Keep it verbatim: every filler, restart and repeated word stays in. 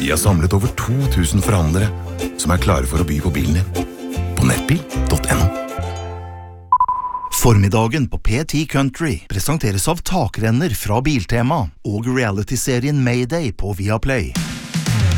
Vi har samlet over to tusen forhandlere som er klare for å by på bilen din. På nettbil punktum no. Formiddagen på P ti Country presenteres av takrenner fra Biltema og reality-serien Mayday på Viaplay.